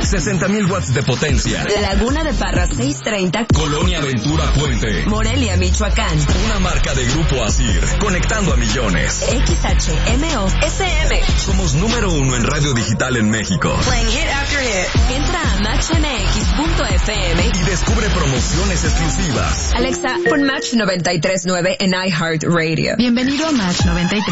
60,000 watts de potencia. Laguna de Parra 630. Colonia Ventura Puente. Morelia, Michoacán. Una marca de Grupo Asir, conectando a millones. XHMO SM. Somos número 1 en radio digital en México. Playing hit after hit. Entra a matchmx.fm y descubre promociones exclusivas. Alexa, pon Match 93.9 en iHeartRadio. Bienvenido a Match 93.